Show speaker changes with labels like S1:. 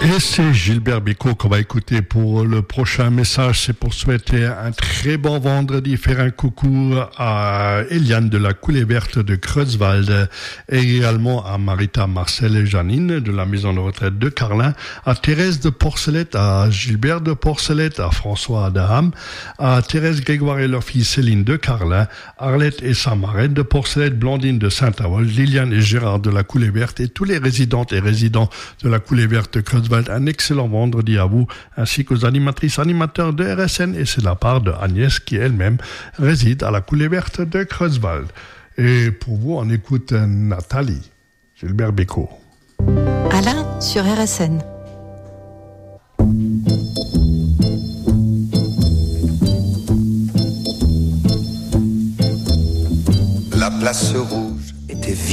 S1: Et c'est Gilbert Bécaud qu'on va écouter pour le prochain message. C'est pour souhaiter un très bon vendredi, faire un coucou à Eliane de la Coulée Verte de Creuswald et également à Marita, Marcel et Janine de la maison de retraite de Carlin, à Thérèse de Porcelette, à Gilbert de Porcelette, à François Adaham, à Thérèse Grégoire et leur fille Céline de Carlin, Arlette et sa marraine de Porcelette, Blandine de Saint-Avold, Liliane et Gérard de la Coulée Verte et tous les résidentes et résidents de la Coulée Verte de Creuswald. Un excellent vendredi à vous, ainsi qu'aux animatrices, animateurs de RSN, et c'est la part de Agnès qui elle-même réside à la Coulée Verte de Creuswald. Et pour vous, on écoute Nathalie, Gilbert Bécaud.
S2: Alain sur RSN.
S3: La place rouge était vide.